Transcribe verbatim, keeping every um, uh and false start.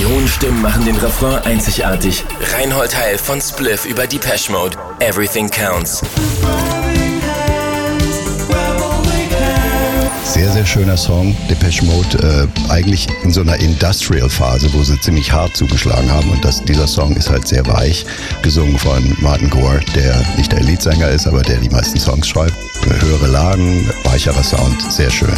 hohen Stimmen machen den Refrain einzigartig. Reinhold Heil von Spliff über Depeche Mode. Everything Counts. Sehr, sehr schöner Song. Depeche Mode äh, eigentlich in so einer Industrial-Phase, wo sie ziemlich hart zugeschlagen haben. Und das, dieser Song ist halt sehr weich, gesungen von Martin Gore, der nicht der Leadsänger ist, aber der die meisten Songs schreibt. Höhere Lagen, weicherer Sound, sehr schön.